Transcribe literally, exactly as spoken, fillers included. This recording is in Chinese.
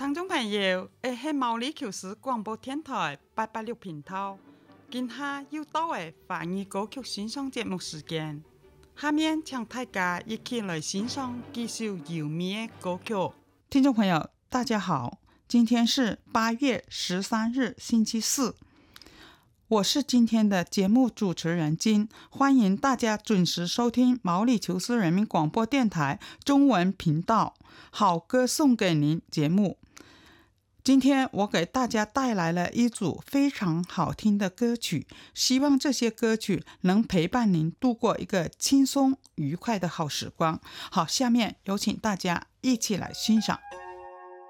聽眾朋友，誒係毛里求斯廣播電台八八六頻道，今下又到誒華語歌曲欣賞節目時間。下面請大家一起來欣賞幾首優美的歌曲。聽眾朋友，大家好，今天是八月十三日，星期四。我是今天的節目主持人金，歡迎大家準時收聽毛里求斯人民廣播電台中文頻道好歌送給您節目。今天我給大家帶來了一組非常好聽的歌曲，希望這些歌曲能陪伴您度過一個輕鬆愉快的好時光。好，下面有請大家一起來欣賞。